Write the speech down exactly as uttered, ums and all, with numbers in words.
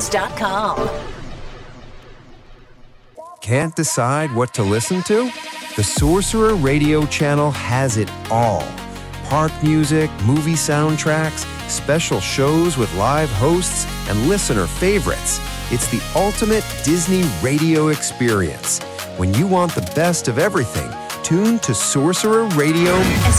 news dot com. Can't decide what to listen to? The Sorcerer Radio channel has it all. Park music, movie soundtracks, special shows with live hosts, and listener favorites. It's the ultimate Disney radio experience. When you want the best of everything, tune to Sorcerer Radio.